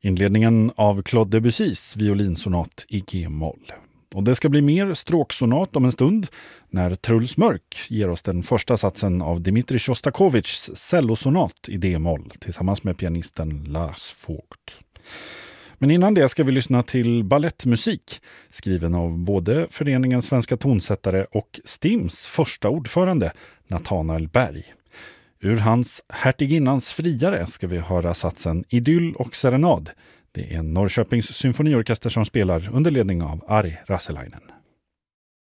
Inledningen av Claude Debussys violinsonat i G-moll. Och det ska bli mer stråksonat om en stund när Truls Mörk ger oss den första satsen av Dmitrij Sjostakovitjs cellosonat i D-moll tillsammans med pianisten Lars Vogt. Men innan det ska vi lyssna till ballettmusik skriven av både föreningen Svenska tonsättare och STIMs första ordförande Nathanael Berg. Ur hans Hertiginnans friare ska vi höra satsen Idyll och serenad. Det är Norrköpings symfoniorkester som spelar under ledning av Ari Rasselainen.